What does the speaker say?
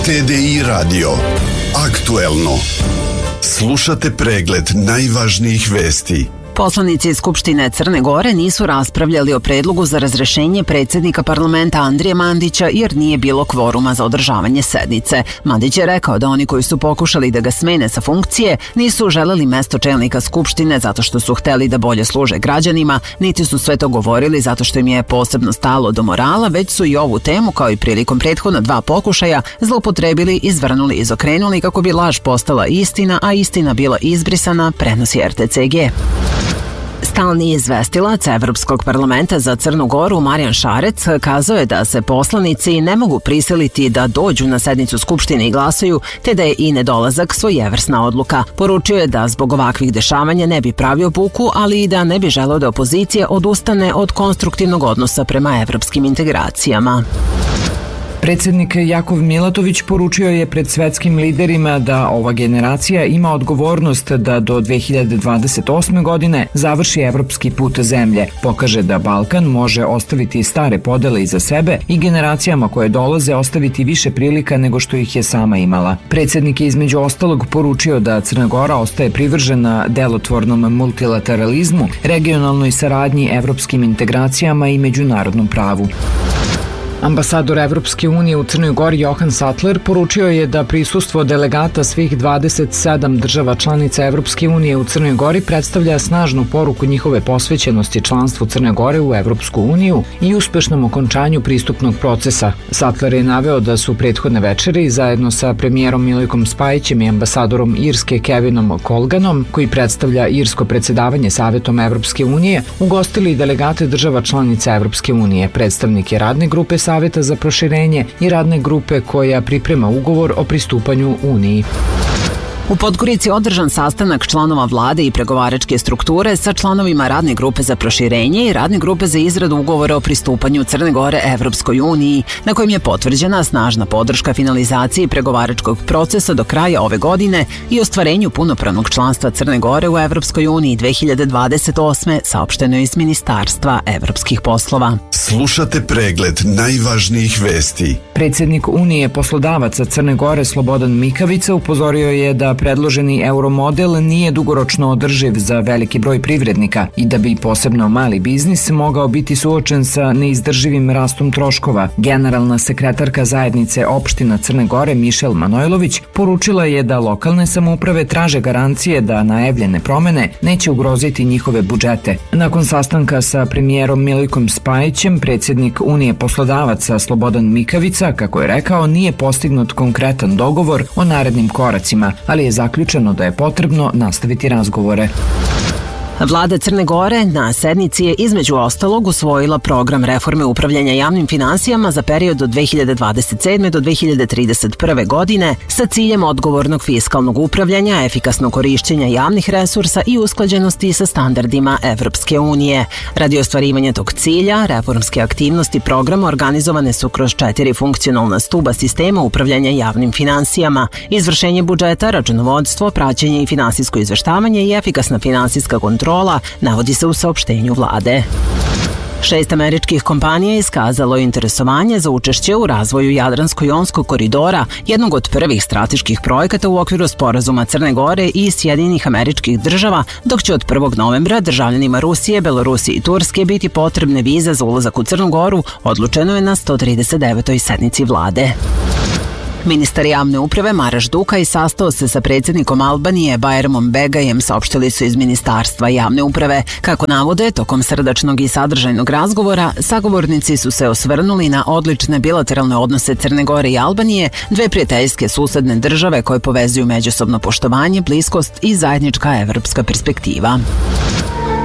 TDI Radio. Aktuelno. Slušate pregled najvažnijih vesti. Poslanici iz Skupštine Crne Gore nisu raspravljali o predlogu za razrešenje predsjednika parlamenta Andrije Mandića jer nije bilo kvoruma za održavanje sednice. Mandić je rekao da oni koji su pokušali da ga smene sa funkcije nisu želeli mesto čelnika Skupštine zato što su hteli da bolje služe građanima, niti su sve to govorili zato što im je posebno stalo do morala, već su i ovu temu, kao i prilikom prethodna 2 pokušaja, zloupotrebili, izvrnuli i izokrenuli kako bi laž postala istina, a istina bila izbrisana, prenosi RTCG. Stalni izvestilac Evropskog parlamenta za Crnu Goru Marijan Šarec kazao je da se poslanici ne mogu prisiliti da dođu na sednicu Skupštine i glasaju, te da je i nedolazak svojevrsna odluka. Poručio je da zbog ovakvih dešavanja ne bi pravio buku, ali i da ne bi želeo da opozicija odustane od konstruktivnog odnosa prema evropskim integracijama. Predsjednik Jakov Milatović poručio je pred svetskim liderima da ova generacija ima odgovornost da do 2028. godine završi evropski put zemlje, pokaže da Balkan može ostaviti stare podele iza sebe i generacijama koje dolaze ostaviti više prilika nego što ih je sama imala. Predsjednik je između ostalog poručio da Crna Gora ostaje privržena delotvornom multilateralizmu, regionalnoj saradnji, evropskim integracijama i međunarodnom pravu. Ambasador Evropske unije u Crnoj Gori Johan Sattler poručio je da prisustvo delegata svih 27 država članica Evropske unije u Crnoj Gori predstavlja snažnu poruku njihove posvećenosti članstvu Crne Gore u Evropsku uniju i uspešnom okončanju pristupnog procesa. Sattler je naveo da su prethodne večeri zajedno sa premijerom Milikom Spajićem i ambasadorom Irske Kevinom Colganom, koji predstavlja irsko predsjedavanje Savetom Evropske unije, ugostili delegate država članica Evropske unije, predstavnike radne grupe Saveta za proširenje i radne grupe koja priprema ugovor o pristupanju Uniji. U Podgorici je održan sastanak članova vlade i pregovaračke strukture sa članovima radne grupe za proširenje i radne grupe za izradu ugovora o pristupanju Crne Gore Evropskoj uniji, na kojem je potvrđena snažna podrška finalizaciji pregovaračkog procesa do kraja ove godine i ostvarenju punopravnog članstva Crne Gore u Evropskoj uniji 2028. saopšteno iz Ministarstva evropskih poslova. Slušate pregled najvažnijih vesti. Predsjednik Unije poslodavaca Crne Gore Slobodan Mikavica upozorio je da predloženi euromodel nije dugoročno održiv za veliki broj privrednika i da bi posebno mali biznis mogao biti suočen sa neizdrživim rastom troškova. Generalna sekretarka zajednice opština Crne Gore Mišel Manojlović poručila je da lokalne samouprave traže garancije da najavljene promene neće ugroziti njihove budžete. Nakon sastanka sa premijerom Milikom Spajićem, predsjednik Unije poslodavaca Slobodan Mikavica, kako je rekao, nije postignut konkretan dogovor o narednim koracima, ali je zaključeno da je potrebno nastaviti razgovore. Vlada Crne Gore na sednici je između ostalog usvojila program reforme upravljanja javnim finansijama za period od 2027. do 2031. godine sa ciljem odgovornog fiskalnog upravljanja, efikasnog korišćenja javnih resursa i usklađenosti sa standardima Evropske unije. Radi ostvarivanja tog cilja, reformske aktivnosti programa organizovane su kroz 4 funkcionalna stuba sistema upravljanja javnim finansijama: izvršenje budžeta, računovodstvo, praćenje i finansijsko izveštavanje i efikasna finansijska kontrola, navodi se u saopštenju vlade. 6 američkih kompanija iskazalo interesovanje za učešće u razvoju Jadransko-jonskog koridora, jednog od prvih strateških projekata u okviru sporazuma Crne Gore i Sjedinjenih Američkih Država, dok će od 1. novembra državljanima Rusije, Belorusije i Turske biti potrebne vize za ulazak u Crnu Goru, odlučeno je na 139. sednici vlade. Ministar javne uprave Maraš Dukaj sastao se sa predsjednikom Albanije Bajramom Begajem, saopštili su iz Ministarstva javne uprave. Kako navode, tokom srdačnog i sadržajnog razgovora, sagovornici su se osvrnuli na odlične bilateralne odnose Crne Gore i Albanije, 2 prijateljske susedne države koje povezuju međusobno poštovanje, bliskost i zajednička evropska perspektiva.